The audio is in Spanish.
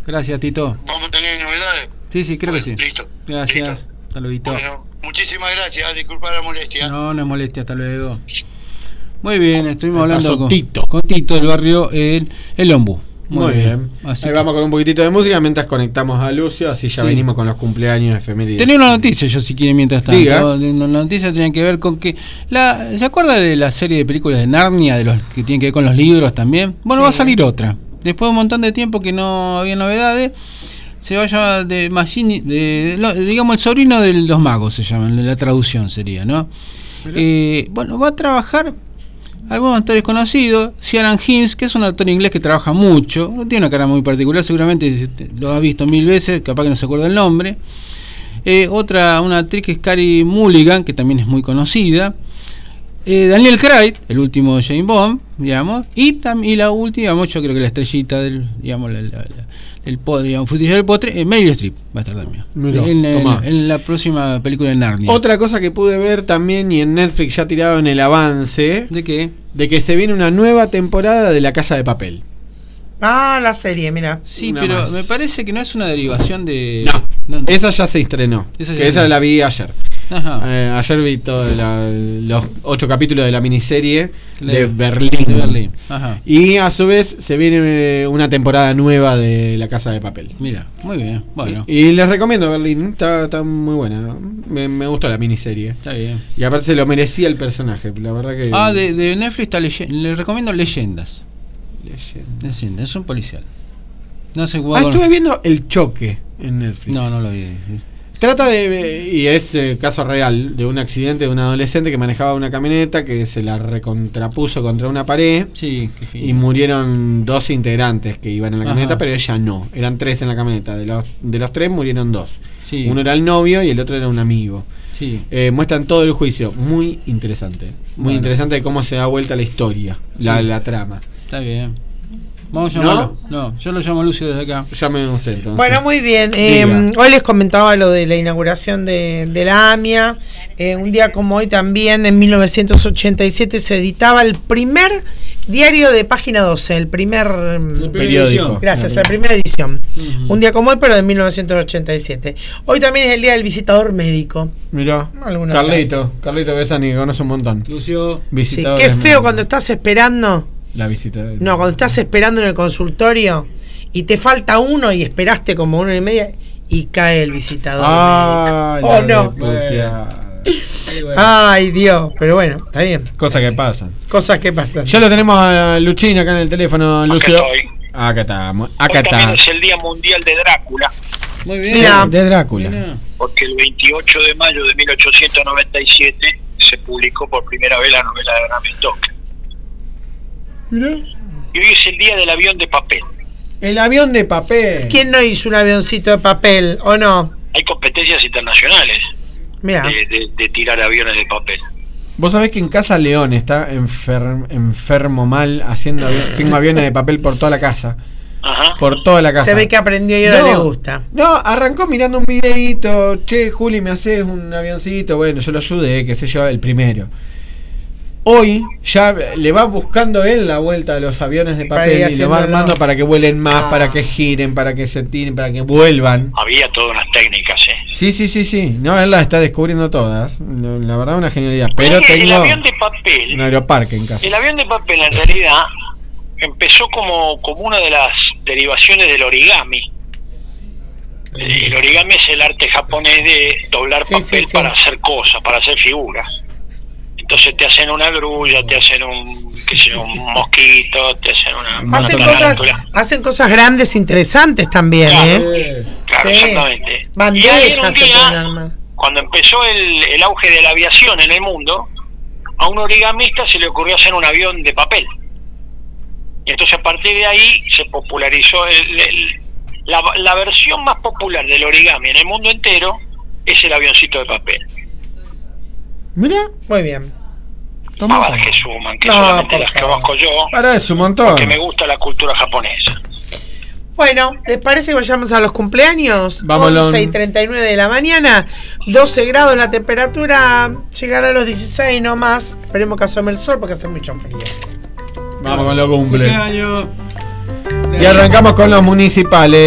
Gracias, Tito. ¿Vamos a tener novedades? Sí, creo que sí. Listo. Gracias. Hasta luego. Bueno, muchísimas gracias. Disculpa la molestia. No es molestia. Hasta luego. Muy bien, estuvimos hablando con Tito del barrio El Ombú. Muy bien. Ahí vamos con un poquitito de música mientras conectamos a Lucio, así ya venimos con los cumpleaños efemérides. Tenía una noticia, yo si quieren, mientras tanto. Diga. La noticia tenía que ver con que ¿se acuerda de la serie de películas de Narnia, de los que tienen que ver con los libros también? Bueno, va a salir otra. Después de un montón de tiempo que no había novedades, se va a llamar digamos el sobrino de los magos, se llama, la traducción sería, ¿no? Bueno, va a trabajar algunos actores conocidos. Ciaran Hinds, que es un actor inglés que trabaja mucho, tiene una cara muy particular, seguramente lo ha visto 1000 veces, capaz que no se acuerda el nombre. Una actriz que es Carey Mulligan, que también es muy conocida. Daniel Craig, el último James Bond, digamos, y la última, yo creo que la estrellita del, digamos, el futuro del postre, Meryl Streep va a estar también. En la próxima película de Narnia. Otra cosa que pude ver también, y en Netflix ya tirado en el avance, ¿de qué? De que se viene una nueva temporada de La Casa de Papel. Ah, la serie, mira. Sí, pero más. Me parece que no es una derivación de... No. Esa ya se estrenó. Esa la vi ayer. Ajá. Ayer vi todos los 8 capítulos de la miniserie de Berlín. Ajá. Y a su vez se viene una temporada nueva de La Casa de Papel. Mira, muy bien. Bueno. Y les recomiendo Berlín, está muy buena. Me gustó la miniserie. Está bien. Y aparte se lo merecía el personaje, la verdad que... de Netflix está les recomiendo Leyendas. Es un policial. No sé cuál. Estuve viendo El Choque en Netflix. No lo vi. Trata y es caso real, de un accidente de un adolescente que manejaba una camioneta que se la recontrapuso contra una pared. Sí, qué fin. Y murieron 2 integrantes que iban en la camioneta, pero ella no. Eran 3 en la camioneta. De los 3 murieron 2. Sí. Uno era el novio y el otro era un amigo. Sí. Muestran todo el juicio. Muy interesante. Muy interesante de cómo se da vuelta la historia, la trama. Está bien. Vamos a llamarlo. No, yo lo llamo a Lucio desde acá. Llámeme usted entonces. Bueno, muy bien. Hoy les comentaba lo de la inauguración de la AMIA. Un día como hoy también, en 1987, se editaba el primer diario de Página 12, el primer periódico. Gracias, la primera edición. Un día como hoy, pero de 1987. Hoy también es el día del visitador médico. Mirá, Carlito Besani, que conoce un montón. Lucio. Visitador. Sí, qué feo cuando estás esperando. La visita. No, cuando estás esperando en el consultorio y te falta uno y esperaste como 1 hora y media y cae el visitador médico. Oh, no. Ay, Dios. Pero bueno, está bien. Cosas que pasan. Ya lo tenemos a Luchín acá en el teléfono, Lucio. Acá estamos. Hoy también es el Día Mundial de Drácula. Muy bien. Mira. De Drácula. Mira. Porque el 28 de mayo de 1897 se publicó por primera vez la novela de Bram Stoker. Mirá. Y hoy es el día del avión de papel. El avión de papel. ¿Quién no hizo un avioncito de papel o no? Hay competencias internacionales Mira. de tirar aviones de papel. Vos sabés que en casa León está enfermo mal haciendo tengo aviones de papel por toda la casa. Ajá. Por toda la casa. Se ve que aprendió y ahora le gusta. No, arrancó mirando un videíto. Che, Juli, ¿me haces un avioncito? Bueno, yo lo ayudé, qué sé yo, el primero. Hoy ya le va buscando él la vuelta a los aviones de papel y lo va armando para que vuelen más, para que giren, para que se tiren, para que vuelvan. Había todas unas técnicas, Sí. No, él las está descubriendo todas. La verdad, una genialidad. Pero tengo el avión de papel, un aeroparque en casa. El avión de papel en realidad empezó como una de las derivaciones del origami. El origami es el arte japonés de doblar papel para hacer cosas, para hacer figuras. Entonces te hacen una grulla, te hacen un mosquito, te hacen hacen cosas grandes, interesantes también, Claro, exactamente. Bandejas se pueden armar. Cuando empezó el auge de la aviación en el mundo, a un origamista se le ocurrió hacer un avión de papel. Y entonces a partir de ahí se popularizó la versión más popular del origami en el mundo entero es el avioncito de papel. Mira, muy bien. Más que suman, que solamente las conozco yo. Para eso, un montón. Porque me gusta la cultura japonesa. Bueno, ¿les parece que vayamos a los cumpleaños? Vámonos. 11:39 de la mañana, 12 grados la temperatura, llegará a los 16 no más. Esperemos que asome el sol porque hace mucho frío. Vamos con los cumpleaños. Cumpleaños. Y arrancamos con los municipales.